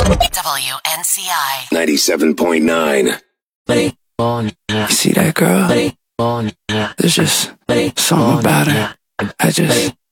WNCI 97.9. You see that girl? There's just something about her. I just